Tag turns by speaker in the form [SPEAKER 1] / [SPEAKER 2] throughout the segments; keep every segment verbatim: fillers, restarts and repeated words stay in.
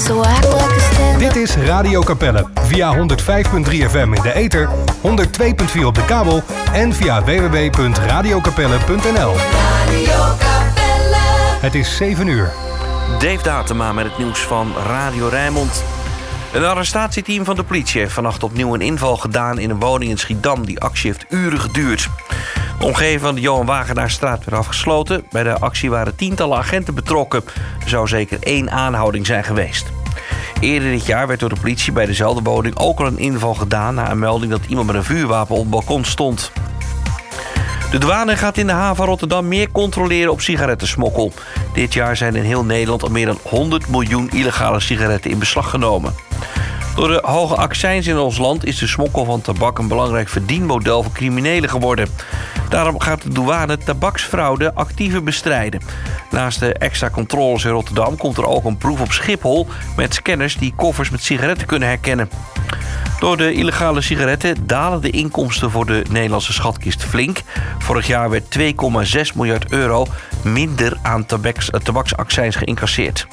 [SPEAKER 1] So act like a stand-up.
[SPEAKER 2] Dit is Radio Capelle via honderd vijf komma drie F M in de ether, honderd twee komma vier op de kabel en via w w w punt radio capelle punt n l.
[SPEAKER 3] Radio Capelle.
[SPEAKER 2] Het is zeven uur.
[SPEAKER 4] Dave Datema met het nieuws van Radio Rijnmond. Een arrestatieteam van de politie heeft vannacht opnieuw een inval gedaan in een woning in Schiedam. Die actie heeft uren geduurd. De omgeving van de Johan Wagenaarstraat werd afgesloten. Bij de actie waren tientallen agenten betrokken. Er zou zeker één aanhouding zijn geweest. Eerder dit jaar werd door de politie bij dezelfde woning ook al een inval gedaan na een melding dat iemand met een vuurwapen op het balkon stond. De douane gaat in de haven van Rotterdam meer controleren op sigarettensmokkel. Dit jaar zijn in heel Nederland al meer dan honderd miljoen illegale sigaretten in beslag genomen. Door de hoge accijns in ons land is de smokkel van tabak een belangrijk verdienmodel voor criminelen geworden. Daarom gaat de douane tabaksfraude actiever bestrijden. Naast de extra controles in Rotterdam komt er ook een proef op Schiphol met scanners die koffers met sigaretten kunnen herkennen. Door de illegale sigaretten dalen de inkomsten voor de Nederlandse schatkist flink. Vorig jaar werd twee komma zes miljard euro minder aan tabaks, tabaksaccijns geïncasseerd.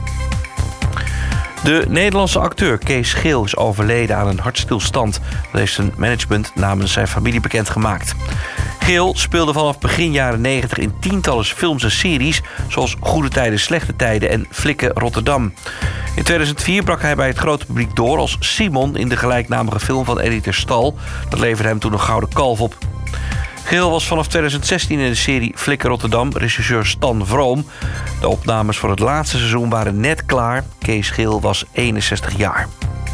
[SPEAKER 4] De Nederlandse acteur Kees Geel is overleden aan een hartstilstand. Dat heeft zijn management namens zijn familie bekendgemaakt. Geel speelde vanaf begin jaren negentig in tientallen films en series, zoals Goede Tijden, Slechte Tijden en Flikken Rotterdam. In tweeduizend vier brak hij bij het grote publiek door als Simon in de gelijknamige film van Eddie ter Stal. Dat leverde hem toen een gouden kalf op. Geel was vanaf tweeduizend zestien in de serie Flikken Rotterdam, regisseur Stan Vroom. De opnames voor het laatste seizoen waren net klaar. Kees Geel was eenenzestig jaar.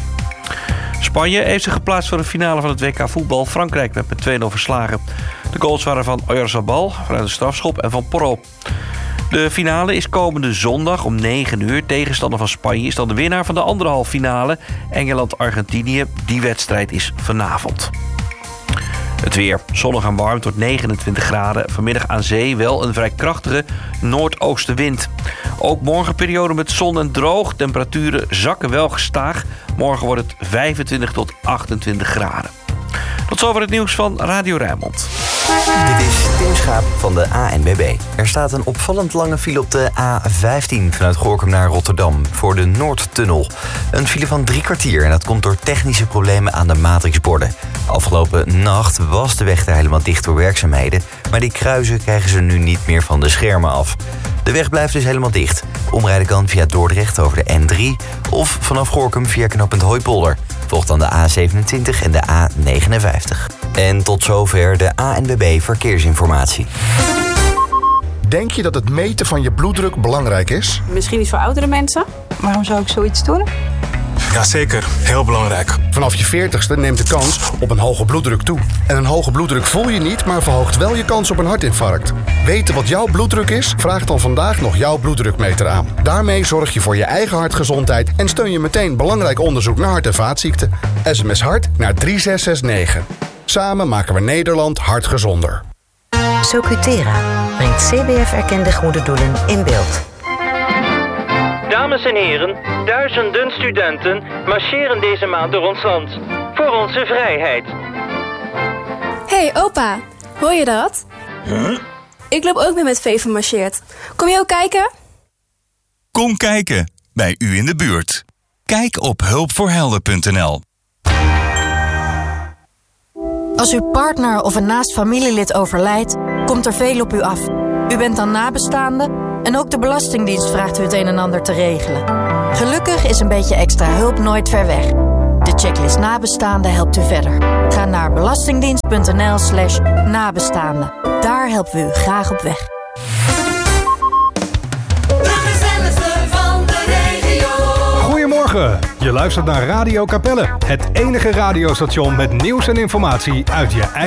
[SPEAKER 4] Spanje heeft zich geplaatst voor de finale van het W K voetbal. Frankrijk werd met twee nul verslagen. De goals waren van Oyarzabal vanuit de strafschop en van Porro. De finale is komende zondag om negen uur. Tegenstander van Spanje is dan de winnaar van de andere halve finale. Engeland-Argentinië. Die wedstrijd is vanavond. Het weer. Zonnig en warm tot negenentwintig graden. Vanmiddag aan zee wel een vrij krachtige noordoostenwind. Ook morgen periode met zon en droog. Temperaturen zakken wel gestaag. Morgen wordt het vijfentwintig tot achtentwintig graden. Tot zover het nieuws van Radio Rijnmond.
[SPEAKER 5] Dit is Tim Schaap van de A N W B. Er staat een opvallend lange file op de A vijftien vanuit Gorinchem naar Rotterdam voor de Noordtunnel. Een file van drie kwartier en dat komt door technische problemen aan de matrixborden. Afgelopen nacht was de weg daar helemaal dicht door werkzaamheden, maar die kruisen krijgen ze nu niet meer van de schermen af. De weg blijft dus helemaal dicht. Omrijden kan via Dordrecht over de N drie of vanaf Gorinchem via knooppunt Hooipolder. Volgt dan de A zevenentwintig en de A negenenvijftig. En tot zover de A N W B Verkeersinformatie.
[SPEAKER 6] Denk je dat het meten van je bloeddruk belangrijk is?
[SPEAKER 7] Misschien iets voor oudere mensen. Waarom zou ik zoiets doen?
[SPEAKER 8] Jazeker, heel belangrijk.
[SPEAKER 6] Vanaf je veertigste neemt de kans op een hoge bloeddruk toe. En een hoge bloeddruk voel je niet, maar verhoogt wel je kans op een hartinfarct. Weten wat jouw bloeddruk is? Vraag dan vandaag nog jouw bloeddrukmeter aan. Daarmee zorg je voor je eigen hartgezondheid en steun je meteen belangrijk onderzoek naar hart- en vaatziekten. S M S hart naar drie zes zes negen. Samen maken we Nederland hartgezonder.
[SPEAKER 9] Socutera brengt C B F-erkende goede doelen in beeld.
[SPEAKER 10] Dames en heren, duizenden studenten marcheren deze maand door ons land. Voor onze vrijheid.
[SPEAKER 11] Hey opa, hoor je dat?
[SPEAKER 12] Huh?
[SPEAKER 11] Ik loop ook mee met Veven marcheert. Kom je ook kijken?
[SPEAKER 12] Kom kijken, bij u in de buurt. Kijk op hulpvoorhelden punt n l.
[SPEAKER 13] Als uw partner of een naast familielid overlijdt, komt er veel op u af. U bent dan nabestaande en ook de Belastingdienst vraagt u het een en ander te regelen. Gelukkig is een beetje extra hulp nooit ver weg. De checklist nabestaande helpt u verder. Ga naar belastingdienst punt n l slash nabestaande. Daar helpen we u graag op weg.
[SPEAKER 2] Goedemorgen, je luistert naar Radio Capelle. Het enige radiostation met nieuws en informatie uit je eigen